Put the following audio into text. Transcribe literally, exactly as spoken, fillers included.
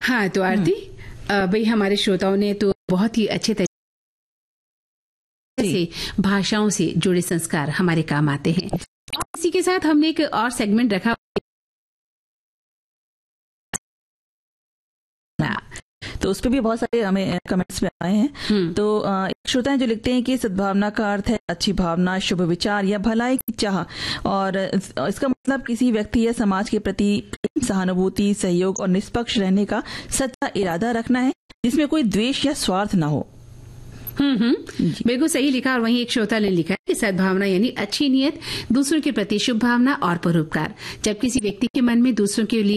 हाँ, तो आरती भाई हमारे श्रोताओं ने तो बहुत ही अच्छे तरीके से भाषाओं से जुड़े संस्कार हमारे काम आते हैं। इसी के साथ हमने एक और सेगमेंट रखा, तो उस पर भी बहुत सारे हमें कमेंट्स में आए हैं। तो एक श्रोता हैं जो लिखते हैं कि सद्भावना का अर्थ है अच्छी भावना, शुभ विचार या भलाई की चाह, और इसका मतलब किसी व्यक्ति या समाज के प्रति सहानुभूति, सहयोग और निष्पक्ष रहने का सच्चा इरादा रखना है, जिसमें कोई द्वेष या स्वार्थ ना हो। हम्म हम्म बिल्कुल सही लिखा। और वहीं एक श्रोता ने लिखा है कि सद्भावना यानी अच्छी नीयत, दूसरों के प्रति शुभ भावना और परोपकार। जब किसी व्यक्ति के मन में दूसरों के लिए